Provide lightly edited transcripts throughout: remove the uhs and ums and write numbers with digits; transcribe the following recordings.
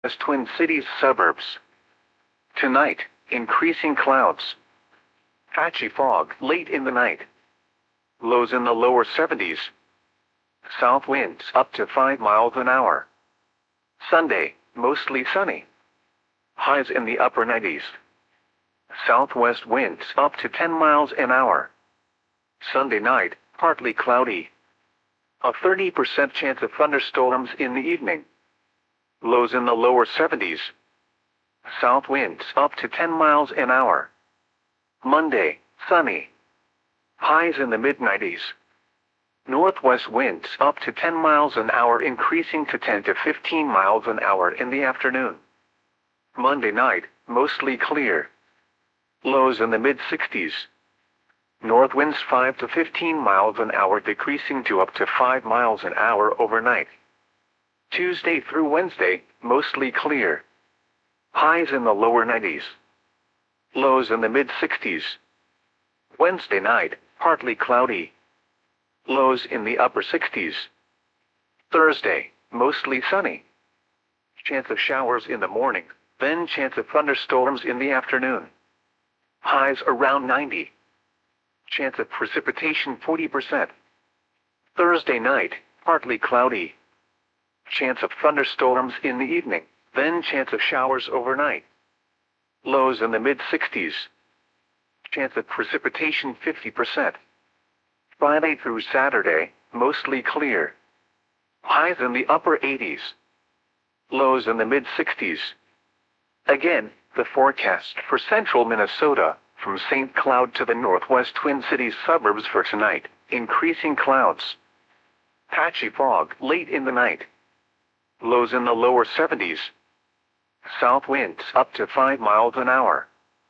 as Twin Cities suburbs. Tonight, increasing clouds. Patchy fog late in the night. Lows in the lower 70s. South winds up to 5 miles an hour. Sunday, mostly sunny. Highs in the upper 90s. Southwest winds up to 10 miles an hour. Sunday night, partly cloudy. A 30% chance of thunderstorms in the evening. Lows in the lower 70s. South winds up to 10 miles an hour. Monday, sunny. Highs in the mid-90s. Northwest winds up to 10 miles an hour, increasing to 10 to 15 miles an hour in the afternoon. Monday night, mostly clear. Lows in the mid-60s. North winds 5 to 15 miles an hour, decreasing to up to 5 miles an hour overnight. Tuesday through Wednesday, mostly clear. Highs in the lower 90s. Lows in the mid-60s. Wednesday night, partly cloudy. Lows in the upper 60s. Thursday, mostly sunny. Chance of showers in the morning, then chance of thunderstorms in the afternoon. Highs around 90. Chance of precipitation 40%. Thursday night, partly cloudy. Chance of thunderstorms in the evening, then chance of showers overnight. Lows in the mid-60s. Chance of precipitation 50%. Friday through Saturday, mostly clear. Highs in the upper 80s. Lows in the mid-60s. Again, the forecast for central Minnesota, from St. Cloud to the northwest Twin Cities suburbs for tonight, increasing clouds. Patchy fog late in the night. Lows in the lower 70s. South winds up to 5 miles an hour.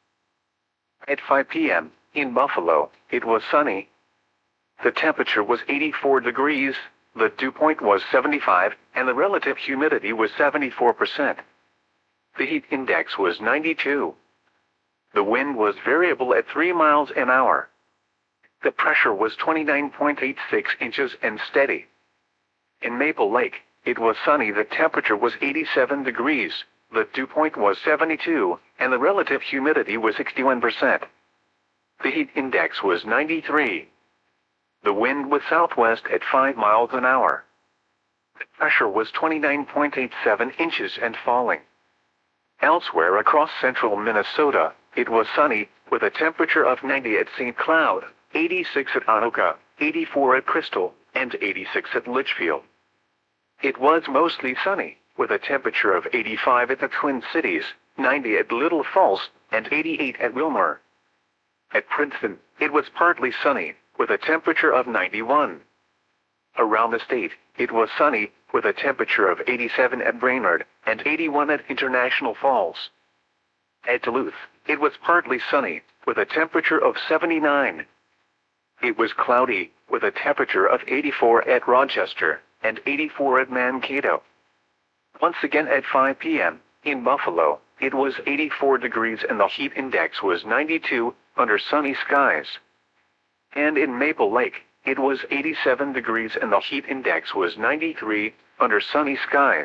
At 5 p.m., in Buffalo, it was sunny. The temperature was 84 degrees, the dew point was 75, and the relative humidity was 74%. The heat index was 92. The wind was variable at 3 miles an hour. The pressure was 29.86 inches and steady. In Maple Lake, it was sunny. The temperature was 87 degrees, the dew point was 72, and the relative humidity was 61%. The heat index was 93. The wind was southwest at 5 miles an hour. The pressure was 29.87 inches and falling. Elsewhere across central Minnesota, it was sunny, with a temperature of 90 at St. Cloud, 86 at Anoka, 84 at Crystal, and 86 at Litchfield. It was mostly sunny, with a temperature of 85 at the Twin Cities, 90 at Little Falls, and 88 at Wilmer. At Princeton, it was partly sunny, with a temperature of 91. Around the state, it was sunny, with a temperature of 87 at Brainerd, and 81 at International Falls. At Duluth, it was partly sunny, with a temperature of 79. It was cloudy, with a temperature of 84 at Rochester, and 84 at Mankato. Once again at 5 p.m., in Buffalo, it was 84 degrees and the heat index was 92, under sunny skies. And in Maple Lake, it was 87 degrees and the heat index was 93, under sunny skies.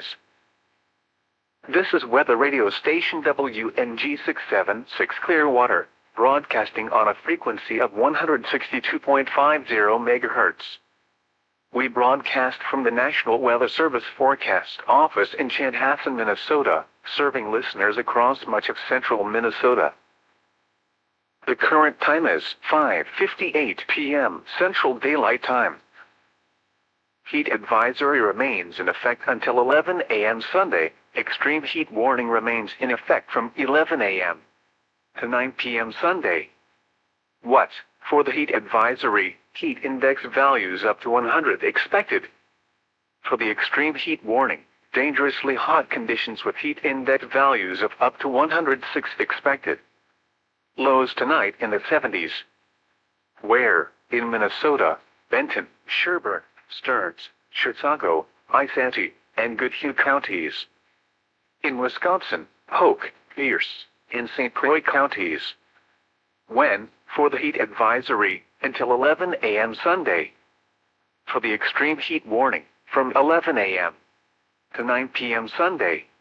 This is weather radio station WNG 676 Clearwater, broadcasting on a frequency of 162.50 MHz. We broadcast from the National Weather Service Forecast Office in Chanhassen, Minnesota, serving listeners across much of central Minnesota. The current time is 5:58 p.m. Central Daylight Time. Heat advisory remains in effect until 11 a.m. Sunday. Extreme heat warning remains in effect from 11 a.m. to 9 p.m. Sunday. What, for the heat advisory, heat index values up to 100 expected. For the extreme heat warning, dangerously hot conditions with heat index values of up to 106 expected. Lows tonight in the 70s. Where, in Minnesota, Benton, Sherburne, Stearns, Chisago, Isanti, and Goodhue counties. In Wisconsin, Polk, Pierce, and St. Croix counties. When, for the heat advisory, until 11 a.m. Sunday. For the extreme heat warning, from 11 a.m. to 9 p.m. Sunday.